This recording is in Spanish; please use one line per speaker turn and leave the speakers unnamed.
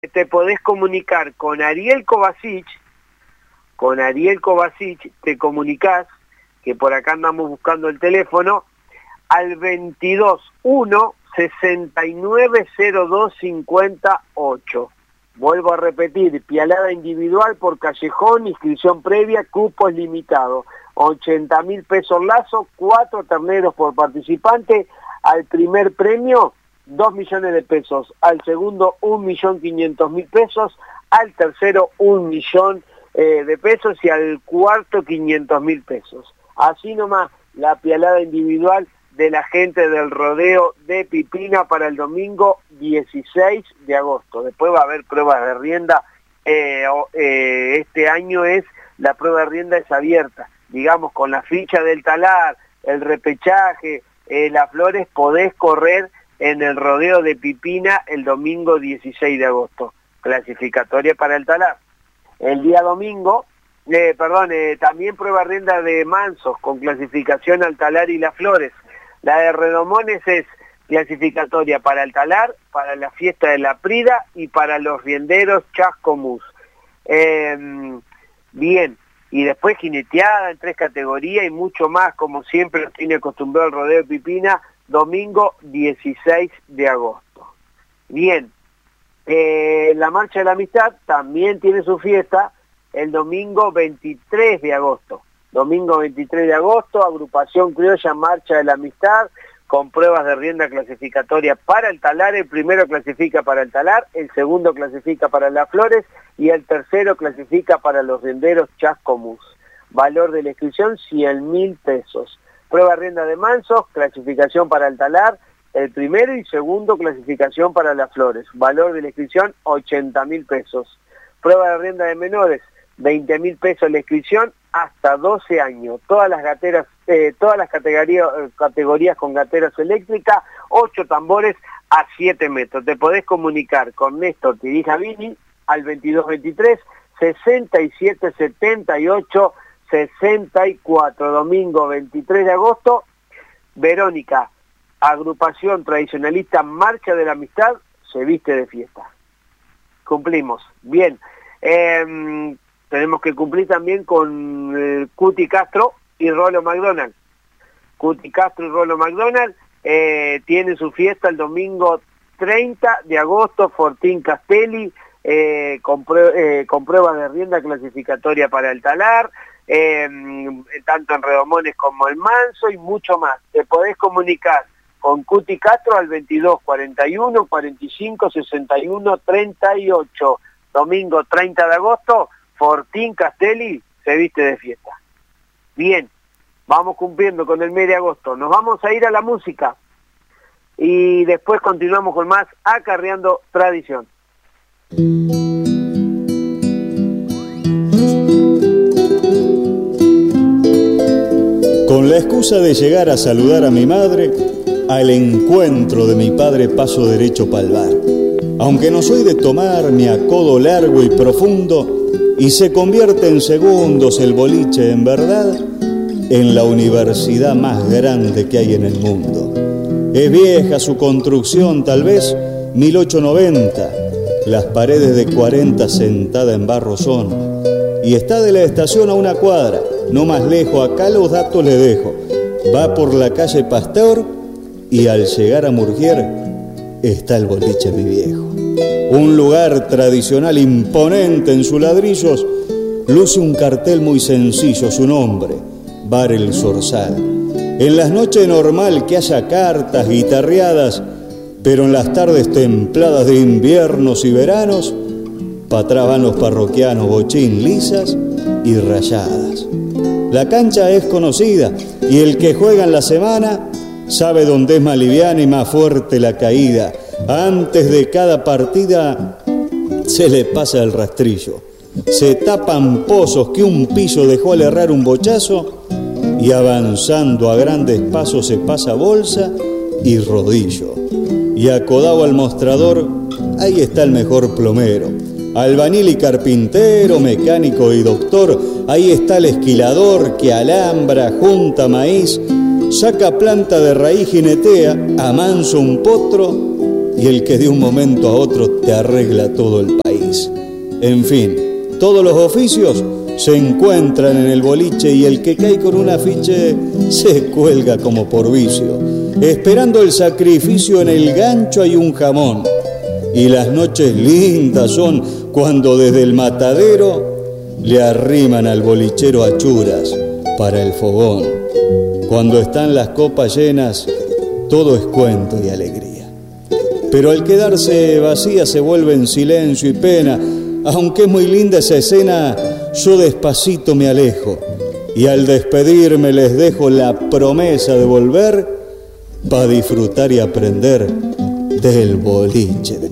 te podés comunicar con Ariel Kovacic, te comunicás, que por acá andamos buscando el teléfono, al 221 6902 58. Vuelvo a repetir, pialada individual por callejón, inscripción previa, cupos limitados, 80.000 pesos lazo, 4 terneros por participante, al primer premio 2 millones de pesos, al segundo 1.500.000 pesos, al tercero 1 millón de pesos y al cuarto 500.000 pesos. Así nomás la pialada individual de la gente del rodeo de Pipina para el domingo 16 de agosto. Después va a haber pruebas de rienda. Este año la prueba de rienda es abierta. Digamos, con la ficha del talar, el repechaje, las flores, podés correr en el rodeo de Pipina el domingo 16 de agosto. Clasificatoria para el talar. El día domingo, también prueba de rienda de mansos con clasificación al talar y las flores. La de redomones es clasificatoria para el talar, para la fiesta de la Prida y para los rienderos Chascomús. Bien, y después jineteada en 3 categorías y mucho más, como siempre nos tiene acostumbrado el rodeo de Pipina, domingo 16 de agosto. Bien, la Marcha de la Amistad también tiene su fiesta el domingo 23 de agosto. Domingo 23 de agosto, agrupación criolla Marcha de la Amistad, con pruebas de rienda clasificatoria para el talar. El primero clasifica para el talar, el segundo clasifica para las flores y el tercero clasifica para los rienderos Chascomús. Valor de la inscripción 100.000 pesos. Prueba de rienda de mansos, clasificación para el talar, el primero y segundo clasificación para las flores. Valor de la inscripción 80.000 pesos. Prueba de rienda de menores, 20.000 pesos la inscripción, hasta 12 años. Todas las gateras, todas las categorías con gateras eléctricas, 8 tambores a 7 metros. Te podés comunicar con Néstor Tirijavini al 2223 6778 64. Domingo 23 de agosto, Verónica, agrupación tradicionalista Marcha de la Amistad, se viste de fiesta. Cumplimos. Bien. Tenemos que cumplir también con Cuti Castro y Rolo McDonald. Cuti Castro y Rolo McDonald tienen su fiesta el domingo 30 de agosto, Fortín Castelli, con pruebas de rienda clasificatoria para el talar, tanto en redomones como el manso y mucho más. Te podés comunicar con Cuti Castro al 22 41 45 61 38. Domingo 30 de agosto, Fortín Castelli se viste de fiesta. Bien, vamos cumpliendo con el mes de agosto. Nos vamos a ir a la música y después continuamos con más Acarreando Tradición.
Con la excusa de llegar a saludar a mi madre, al encuentro de mi padre paso derecho pa'l bar. Aunque no soy de tomar ni a codo largo y profundo, y se convierte en segundos el boliche en verdad, en la universidad más grande que hay en el mundo. Es vieja su construcción, tal vez 1890, las paredes de 40 sentada en barro son, y está de la estación a una cuadra, no más lejos, acá los datos le dejo. Va por la calle Pasteur y al llegar a Murgier está el boliche Mi Viejo. Un lugar tradicional imponente en sus ladrillos, luce un cartel muy sencillo, su nombre, Bar El Zorzal. En las noches normal que haya cartas, guitarreadas, pero en las tardes templadas de inviernos y veranos, pa' atrás van los parroquianos, bochín, lisas y rayadas. La cancha es conocida y el que juega en la semana sabe dónde es más liviana y más fuerte la caída. Antes de cada partida se le pasa el rastrillo. Se tapan pozos que un piso dejó al errar un bochazo y avanzando a grandes pasos se pasa bolsa y rodillo. Y acodado al mostrador, ahí está el mejor plomero. Albañil y carpintero, mecánico y doctor, ahí está el esquilador que alambra, junta maíz, saca planta de raíz, jinetea, amansa un potro y el que de un momento a otro te arregla todo el país. En fin, todos los oficios se encuentran en el boliche y el que cae con un afiche se cuelga como por vicio. Esperando el sacrificio en el gancho hay un jamón. Y las noches lindas son cuando desde el matadero le arriman al bolichero achuras para el fogón. Cuando están las copas llenas, todo es cuento y alegría. Pero al quedarse vacía se vuelve en silencio y pena. Aunque es muy linda esa escena, yo despacito me alejo y al despedirme les dejo la promesa de volver para disfrutar y aprender del boliche de